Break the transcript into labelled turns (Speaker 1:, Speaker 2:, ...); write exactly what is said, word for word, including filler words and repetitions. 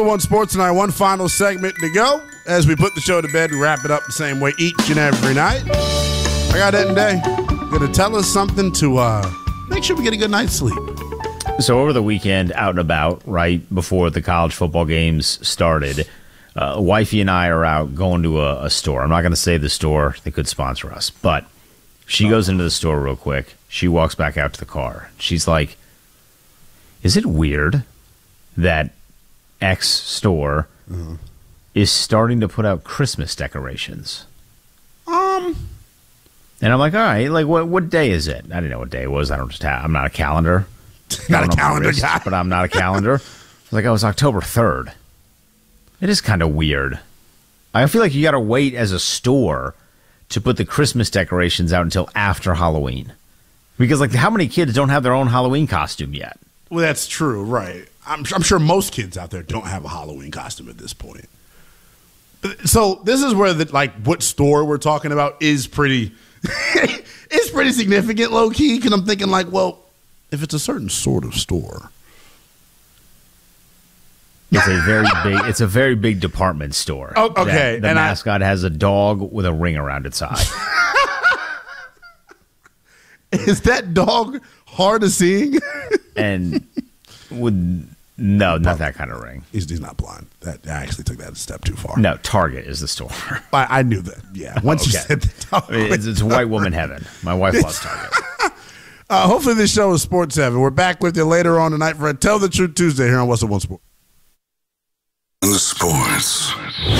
Speaker 1: One Sports Tonight, one final segment to go. As we put the show to bed, we wrap it up the same way each and every night. I got Ed and Day going to tell us something to uh, make sure we get a good night's sleep.
Speaker 2: So over the weekend, out and about, right before the college football games started, uh, wifey and I are out going to a, a store. I'm not going to say the store. They could sponsor us. But she goes into the store real quick. She walks back out to the car. She's like, is it weird that X store mm-hmm. is starting to put out Christmas decorations?
Speaker 1: Um,
Speaker 2: and I'm like, all right, like what what day is it? I didn't know what day it was. I don't just have. I'm not a calendar.
Speaker 1: Not a calendar wrist, guy,
Speaker 2: but I'm not a calendar. I was like, oh, it's October third. It is kind of weird. I feel like you got to wait as a store to put the Christmas decorations out until after Halloween, because like how many kids don't have their own Halloween costume yet?
Speaker 1: Well, that's true, right? I'm, I'm sure most kids out there don't have a Halloween costume at this point. So this is where the like what store we're talking about is pretty, is pretty significant, low key. Because I'm thinking like, well, if it's a certain sort of store,
Speaker 2: it's a very big, it's a very big department store.
Speaker 1: Oh, okay,
Speaker 2: the
Speaker 1: and
Speaker 2: mascot
Speaker 1: I,
Speaker 2: has a dog with a ring around its eye.
Speaker 1: Is that dog hard of seeing?
Speaker 2: And would no, not that kind of ring.
Speaker 1: He's, he's not blind. That I actually took that a step too far.
Speaker 2: No, Target is the store.
Speaker 1: I, I knew that. Yeah, once okay. you said the dog,
Speaker 2: I mean, it's, it's white woman heaven. My wife loves Target.
Speaker 1: Uh, hopefully this show is Sports Heaven. We're back with you later on tonight for a Tell the Truth Tuesday here on What's Up One Sports.
Speaker 3: Sports.